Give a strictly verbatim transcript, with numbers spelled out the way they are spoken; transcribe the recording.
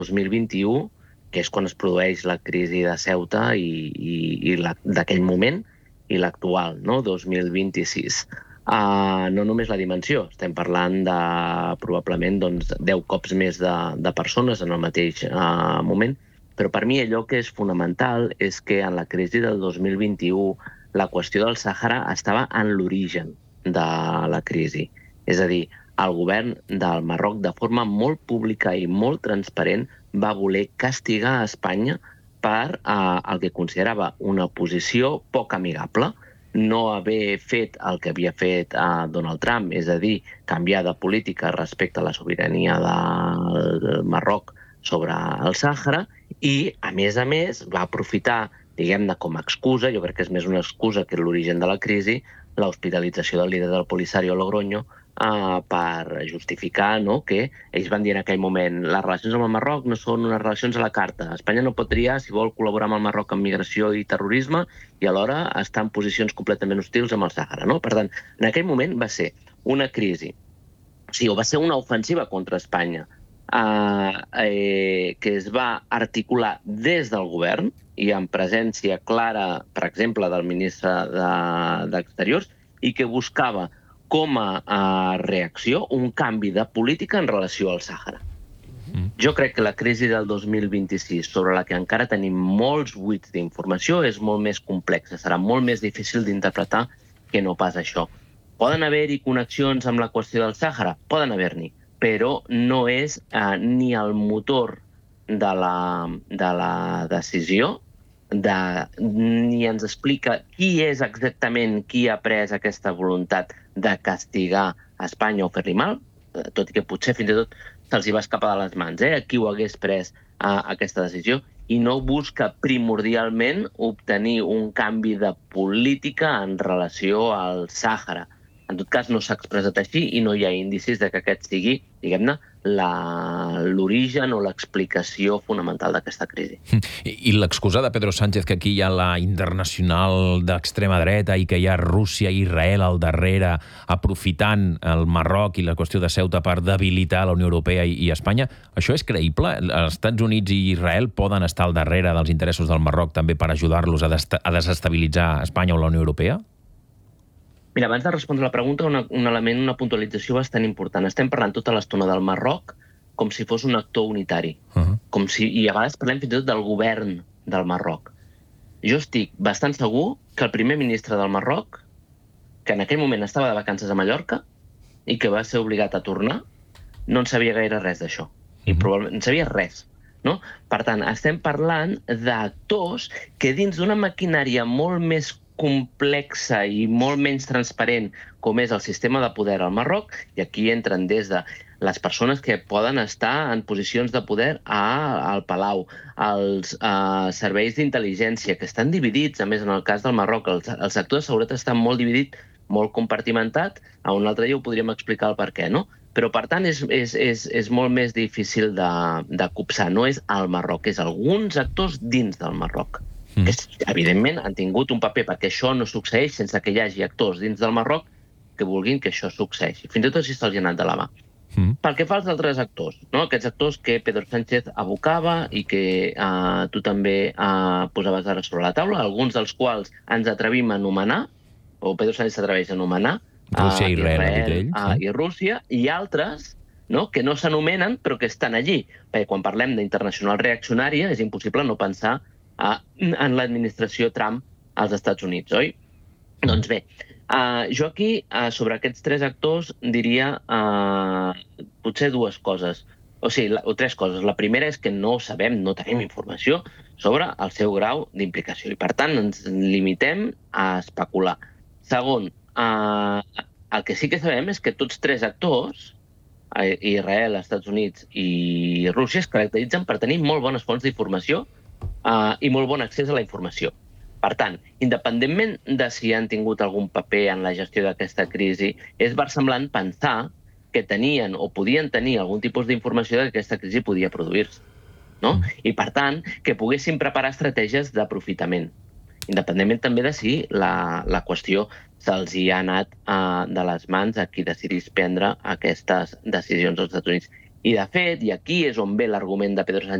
dos mil vint-i-u, que és quan es produeix la crisi de Ceuta i, i, i d'aquell moment, i l'actual, no? dos mil vint-i-sis. Uh, no només la dimensió, estem parlant de probablement doncs, deu cops més de, de persones en el mateix uh, moment, però per mi allò que és fonamental és que en la crisi del dos mil vint-i-u la qüestió del Sàhara estava en l'origen de la crisi. És a dir, el govern del Marroc, de forma molt pública i molt transparent, va voler castigar a Espanya per eh, el que considerava una posició poc amigable, no haver fet el que havia fet eh, Donald Trump, és a dir, canviar de política respecte a la sobirania del Marroc sobre el Sàhara, i, a més a més, va aprofitar, diguem-ne, com a excusa, jo crec que és més una excusa que l'origen de la crisi, l'hospitalització del líder del Polisario Logroño, Uh, per justificar, no?, que ells van dir en aquell moment les relacions amb el Marroc no són unes relacions a la carta. Espanya no pot triar si vol col·laborar amb el Marroc en migració i terrorisme i alhora estar en posicions completament hostils amb el Sàhara, no? Per tant, en aquell moment va ser una crisi, o sigui, va ser una ofensiva contra Espanya uh, eh, que es va articular des del govern i en presència clara, per exemple, del ministre d'Exteriors, i que buscava com a uh, reacció un canvi de política en relació al Sàhara. Mm. Jo crec que la crisi del dos mil vint-i-sis, sobre la que encara tenim molts buits d'informació, és molt més complexa, serà molt més difícil d'interpretar que no pas això. Poden haver-hi connexions amb la qüestió del Sàhara? Poden haver-n'hi, però no és uh, ni el motor de la, de la decisió, de, ni ens explica qui és exactament qui ha pres aquesta voluntat de castigar a Espanya o fer-li mal, tot i que potser fins i tot se'ls hi va escapar de les mans, eh, qui ho hagués pres uh, aquesta decisió, i no busca primordialment obtenir un canvi de política en relació al Sàhara. En tot cas, no s'ha expressat així i no hi ha indicis de que aquest sigui, diguem-ne, l'origen o l'explicació fonamental d'aquesta crisi. I, i l'excusa de Pedro Sánchez que aquí hi ha la internacional d'extrema dreta i que hi ha Rússia i Israel al darrere aprofitant el Marroc i la qüestió de Ceuta per debilitar la Unió Europea i, i Espanya, això és creïble? Els Estats Units i Israel poden estar al darrere dels interessos del Marroc també per ajudar-los a, a desestabilitzar Espanya o la Unió Europea? Mira, abans de respondre la pregunta, una, un element, una puntualització bastant important. Estem parlant tota l'estona del Marroc com si fos un actor unitari. Uh-huh. Com si, i a vegades parlem fins i tot del govern del Marroc. Jo estic bastant segur que el primer ministre del Marroc, que en aquell moment estava de vacances a Mallorca i que va ser obligat a tornar, no en sabia gaire res d'això. I probablement en sabia res. No? Per tant, estem parlant d'actors que dins d'una maquinària molt més complexa i molt menys transparent com és el sistema de poder al Marroc, i aquí entren des de les persones que poden estar en posicions de poder a, al Palau, els uh, serveis d'intel·ligència, que estan dividits, a més, en el cas del Marroc, el, el sector de seguretat està molt dividit, molt compartimentat, a un altre dia ho podríem explicar el per què, no? Però, per tant, és, és, és, és molt més difícil de, de copsar. No és el Marroc, és alguns actors dins del Marroc. Mm. Que, evidentment, han tingut un paper perquè això no succeeix sense que hi hagi actors dins del Marroc que vulguin que això succeeixi. Fins i tot si se'ls ha anat de la mà. Mm. Pel que fa als altres actors, no? Aquests actors que Pedro Sánchez abocava i que eh, tu també eh, posaves ara sobre la taula, alguns dels quals ens atrevim a anomenar, o Pedro Sánchez s'atreveix a anomenar, Rússia i Israel, Israel ell, uh, sí. i Rússia, i altres, no?, que no s'anomenen però que estan allí. Perquè quan parlem d'internacional reaccionària és impossible no pensar uh, en l'administració Trump als Estats Units, oi? Mm. Doncs bé, uh, jo aquí, uh, sobre aquests tres actors, diria uh, potser dues coses. O sigui, la, o tres coses. La primera és que no sabem, no tenim informació sobre el seu grau d'implicació i, per tant, ens limitem a especular. Segon, Uh, el que sí que sabem és que tots tres actors, Israel, Estats Units i Rússia, es caracteritzen per tenir molt bones fonts d'informació uh, i molt bon accés a la informació. Per tant, independentment de si han tingut algun paper en la gestió d'aquesta crisi, és versemblant pensar que tenien o podien tenir algun tipus d'informació que aquesta crisi podia produir-se. No? I, per tant, que poguessin preparar estratègies d'aprofitament. Independentment també de si la, la qüestió se'ls hi ha anat uh, de les mans a qui decidís prendre aquestes decisions als Estats Units. I, de fet, i aquí és on ve l'argument de Pedro Sánchez